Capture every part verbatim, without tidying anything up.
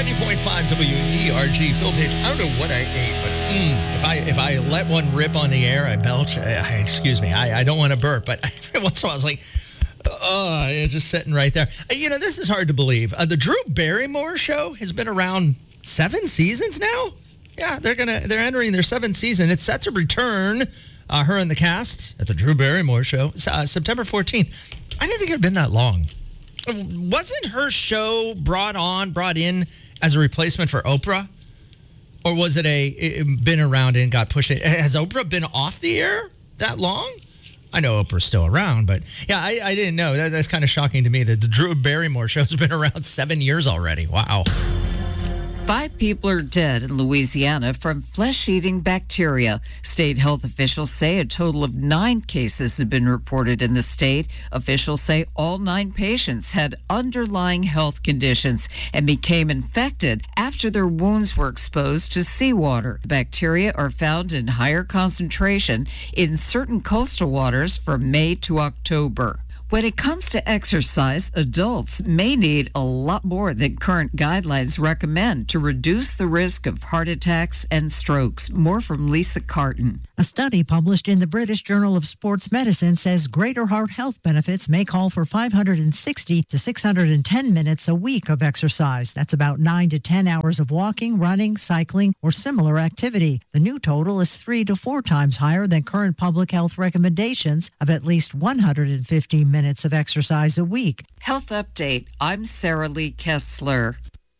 ninety point five W E R G. Bill Page, I don't know what I ate, but mm, if I if I let one rip on the air, I belch. I, excuse me, I, I don't want to burp, but every once in a while I was like, oh, yeah, just sitting right there. You know, this is hard to believe. Uh, the Drew Barrymore show has been around seven seasons now. Yeah, they're gonna they're entering their seventh season. It's set to return. Uh, her and the cast at the Drew Barrymore show, uh, September fourteenth. I didn't think it had been that long. Wasn't her show brought on, brought in as a replacement for Oprah? Or was it a, it been around and got pushed? Has Oprah been off the air that long? I know Oprah's still around, but yeah, I, I didn't know. That, that's kind of shocking to me that the Drew Barrymore show's been around seven years already. Wow. Five people are dead in Louisiana from flesh-eating bacteria. State health officials say a total of nine cases have been reported in the state. Officials say all nine patients had underlying health conditions and became infected after their wounds were exposed to seawater. Bacteria are found in higher concentration in certain coastal waters from May to October. When it comes to exercise, adults may need a lot more than current guidelines recommend to reduce the risk of heart attacks and strokes. More from Lisa Carton. A study published in the British Journal of Sports Medicine says greater heart health benefits may call for five hundred sixty to six hundred ten minutes a week of exercise. That's about nine to ten hours of walking, running, cycling, or similar activity. The new total is three to four times higher than current public health recommendations of at least one hundred fifty minutes of exercise a week. Health Update. I'm Sarah Lee Kessler.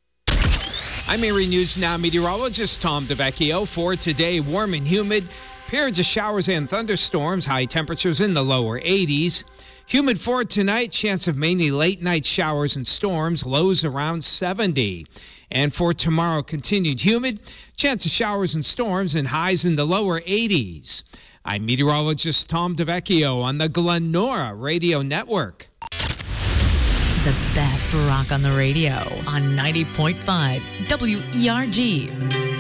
I'm Erie News Now meteorologist Tom DeVecchio. For today, warm and humid. Periods of showers and thunderstorms. High temperatures in the lower eighties. Humid for tonight. Chance of mainly late night showers and storms. Lows around seventy. And for tomorrow, continued humid. Chance of showers and storms and highs in the lower eighties. I'm meteorologist Tom DeVecchio on the Glenora Radio Network. The best rock on the radio on ninety point five W E R G.